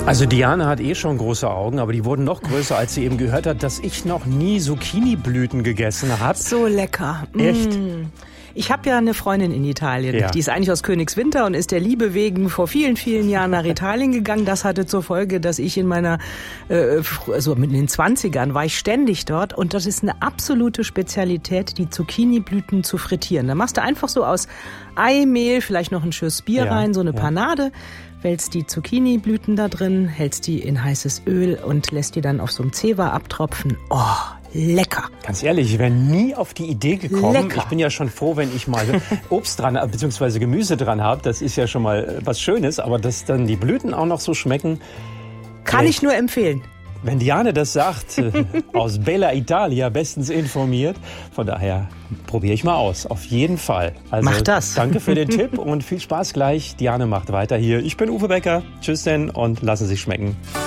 Also Diane hat schon große Augen, aber die wurden noch größer, als sie eben gehört hat, dass ich noch nie Zucchini-Blüten gegessen habe. So lecker. Echt? Ich habe ja eine Freundin in Italien, Ja. Die ist eigentlich aus Königswinter und ist der Liebe wegen vor vielen, vielen Jahren nach Italien gegangen. Das hatte zur Folge, dass ich in meiner, also in den 20ern war ich ständig dort und das ist eine absolute Spezialität, die Zucchini-Blüten zu frittieren. Da machst du einfach so aus Ei, Mehl, vielleicht noch ein Schuss Bier rein, so eine Panade, wälzt die Zucchini-Blüten da drin, hältst die in heißes Öl und lässt die dann auf so einem Zewa abtropfen. Oh, lecker. Ganz ehrlich, ich wäre nie auf die Idee gekommen. Lecker. Ich bin ja schon froh, wenn ich mal Obst dran, beziehungsweise Gemüse dran habe. Das ist ja schon mal was Schönes. Aber dass dann die Blüten auch noch so schmecken. Kann ich nur empfehlen. Wenn Diane das sagt, aus Bella Italia, bestens informiert. Von daher probiere ich mal aus. Auf jeden Fall. Also, Mach das. Danke für den Tipp und viel Spaß gleich. Diane macht weiter hier. Ich bin Uwe Becker. Tschüss denn und lassen Sie sich schmecken.